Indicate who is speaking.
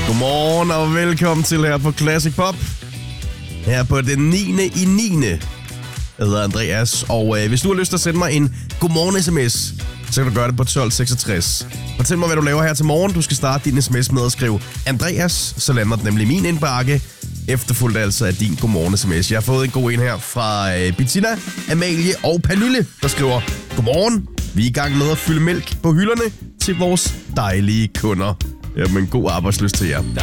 Speaker 1: Godmorgen og velkommen til her på Classic Pop. Her på den 9.9. Jeg hedder Andreas, og hvis du har lyst til at sende mig en godmorgen-sms, så kan du gøre det på 1266. Fortæl mig, hvad du laver her til morgen. Du skal starte din sms med at skrive Andreas, så lander den nemlig min indbakke. Efterfulgt altså af din godmorgen-sms. Jeg har fået en god en her fra Bettina, Amalie og Pernille, der skriver: Godmorgen, vi er i gang med at fylde mælk på hylderne til vores dejlige kunder. Jamen, god arbejdslyst til jer.